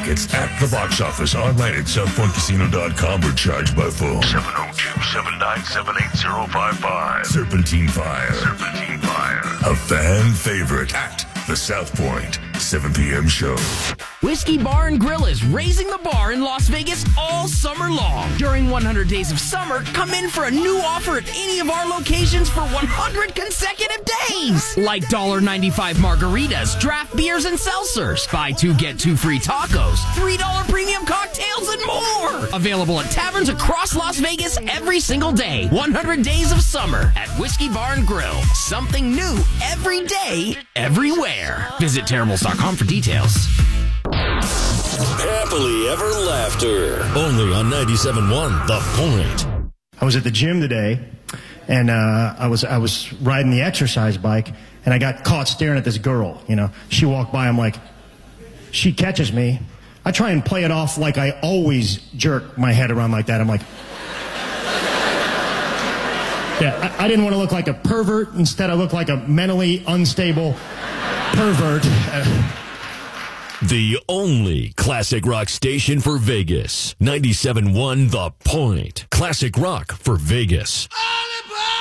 tickets at the box office, online at southpointcasino.com, or charged by phone. 702-797-8055. Serpentine Fire. Serpentine Fire. A fan favorite at the South Point 7 p.m. show. Whiskey Bar and Grill is raising the bar in Las Vegas all summer long. During 100 Days of Summer, come in for a new offer at any of our locations for 100 consecutive days. Like $1.95 margaritas, draft beers, and seltzers. Buy two, get two free tacos, $3 premium cocktails, and more. Available at taverns across Las Vegas every single day. 100 Days of Summer at Whiskey Bar and Grill. Something new every day, everywhere. Visit Terribles.com for details. Happily Ever Laughter. Only on 97.1 The Point. I was at the gym today, and I was riding the exercise bike, and I got caught staring at this girl. You know, she walked by. I'm like, she catches me. I try and play it off like I always jerk my head around like that. I'm like, yeah, I didn't want to look like a pervert. Instead, I look like a mentally unstable pervert. The only classic rock station for Vegas. 97.1 The Point. Classic rock for Vegas. All about